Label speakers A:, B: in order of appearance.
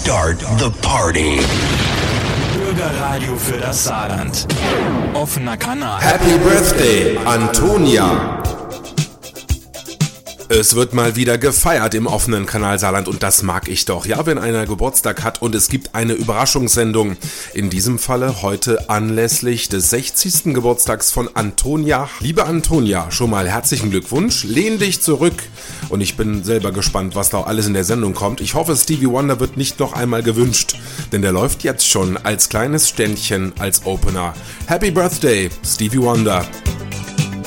A: Start the party.
B: Bürgerradio für das Saarland. Offener Kanal.
C: Happy Birthday, Antonia! Es wird mal wieder gefeiert im offenen Kanal Saarland und das mag ich doch. Ja, wenn einer Geburtstag hat und es gibt eine Überraschungssendung. In diesem Falle heute anlässlich des 60. Geburtstags von Antonia. Liebe Antonia, schon mal herzlichen Glückwunsch. Lehn dich zurück. Und ich bin selber gespannt, was da alles in der Sendung kommt. Ich hoffe, Stevie Wonder wird nicht noch einmal gewünscht, denn der läuft jetzt schon als kleines Ständchen als Opener. Happy Birthday, Stevie Wonder.